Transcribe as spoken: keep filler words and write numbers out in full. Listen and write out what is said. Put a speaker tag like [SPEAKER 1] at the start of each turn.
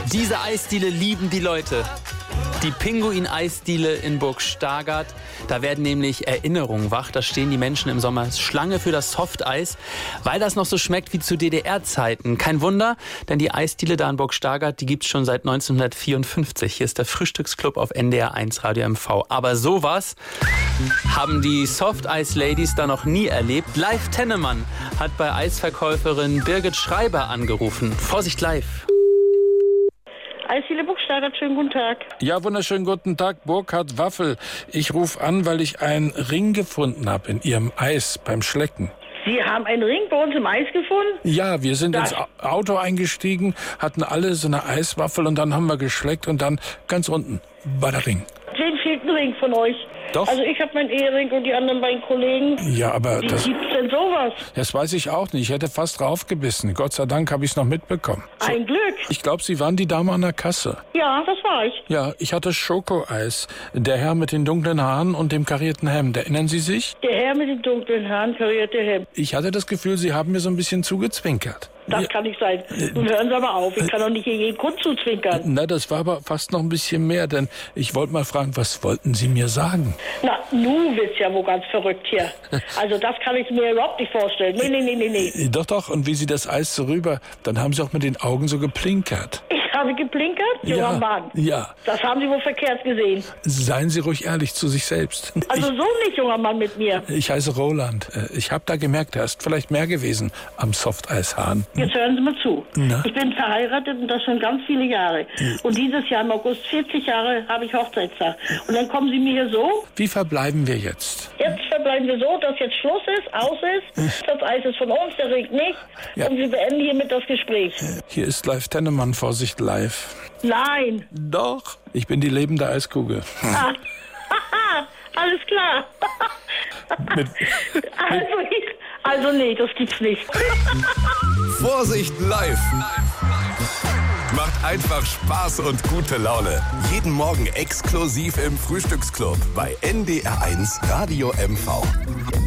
[SPEAKER 1] Diese Eisdiele lieben die Leute. Die Pinguin-Eisdiele in Burg Stargard. Da werden nämlich Erinnerungen wach. Da stehen die Menschen im Sommer Schlange für das Softeis, weil das noch so schmeckt wie zu D D R-Zeiten. Kein Wunder, denn die Eisdiele da in Burg Stargard, die gibt's schon seit neunzehnhundertvierundfünfzig. Hier ist der Frühstücksclub auf N D R eins Radio M V. Aber sowas haben die Softeis-Ladies da noch nie erlebt. Live Tennemann hat bei Eisverkäuferin Birgit Schreiber angerufen. Vorsicht live.
[SPEAKER 2] Eisdiele Burg Stargard, schönen guten Tag.
[SPEAKER 3] Ja, wunderschönen guten Tag, Burkhard Waffel. Ich rufe an, weil ich einen Ring gefunden habe in Ihrem Eis beim Schlecken.
[SPEAKER 2] Sie haben einen Ring bei uns im Eis gefunden?
[SPEAKER 3] Ja, wir sind
[SPEAKER 2] Das-
[SPEAKER 3] ins Auto eingestiegen, hatten alle so eine Eiswaffel und dann haben wir geschleckt und dann ganz unten war der Ring.
[SPEAKER 2] Wem fehlt ein Ring von euch?
[SPEAKER 3] Doch.
[SPEAKER 2] Also ich habe meinen Ehering und die anderen beiden Kollegen.
[SPEAKER 3] Ja, aber
[SPEAKER 2] Wie
[SPEAKER 3] das,
[SPEAKER 2] gibt's denn sowas?
[SPEAKER 3] das weiß ich auch nicht. Ich hätte fast draufgebissen. Gott sei Dank habe ich es noch mitbekommen. So,
[SPEAKER 2] Ein Glück.
[SPEAKER 3] ich glaube, Sie waren die Dame an der Kasse.
[SPEAKER 2] Ja, das war ich.
[SPEAKER 3] Ja, ich hatte Schokoeis. Der Herr mit den dunklen Haaren und dem karierten Hemd. Erinnern Sie sich?
[SPEAKER 2] Der Herr mit den dunklen Haaren, karierte Hemd.
[SPEAKER 3] Ich hatte das Gefühl, Sie haben mir so ein bisschen zugezwinkert.
[SPEAKER 2] Das
[SPEAKER 3] Ja.
[SPEAKER 2] kann nicht sein. Nun hören Sie aber auf. Ich kann doch nicht hier jeden Kunden zuzwinkern.
[SPEAKER 3] Na, das war aber fast noch ein bisschen mehr, denn ich wollte mal fragen, was wollten Sie mir sagen?
[SPEAKER 2] Na, nun wird's ja wohl ganz verrückt hier. Also das kann ich mir überhaupt nicht vorstellen. Nee, nee, nee, nee, nee.
[SPEAKER 3] Doch, doch, und wie Sie das Eis so rüber, dann haben Sie auch mit den Augen so geplinkert.
[SPEAKER 2] Ich habe geplinkert? Junger
[SPEAKER 3] Ja,
[SPEAKER 2] Mann.
[SPEAKER 3] ja.
[SPEAKER 2] Das haben Sie wohl verkehrt gesehen.
[SPEAKER 3] Seien Sie ruhig ehrlich zu sich selbst.
[SPEAKER 2] Also so nicht, junger Mann, mit mir.
[SPEAKER 3] Ich, ich heiße Roland. Äh, Ich habe da gemerkt, da ist vielleicht mehr gewesen am Softeishahn.
[SPEAKER 2] Jetzt hören Sie mal zu.
[SPEAKER 3] Na?
[SPEAKER 2] Ich bin verheiratet und das schon ganz viele Jahre. Und dieses Jahr im August, vierzig Jahre, habe ich Hochzeitstag. Und dann kommen Sie mir hier so.
[SPEAKER 3] Wie verbleiben wir jetzt?
[SPEAKER 2] Jetzt verbleiben wir so, dass jetzt Schluss ist, aus ist. Das Eis ist von uns, der Ring nicht.
[SPEAKER 3] Ja.
[SPEAKER 2] Und wir beenden hiermit das Gespräch.
[SPEAKER 3] Hier ist Live Tennemann, Vorsicht live.
[SPEAKER 2] Nein.
[SPEAKER 3] Doch. Ich bin die lebende Eiskugel.
[SPEAKER 2] Ah. Alles klar.
[SPEAKER 3] Mit,
[SPEAKER 2] Also, ich, also nee, das gibt's nicht.
[SPEAKER 4] Vorsicht live! Macht einfach Spaß und gute Laune. Jeden Morgen exklusiv im Frühstücksclub bei N D R eins Radio M V.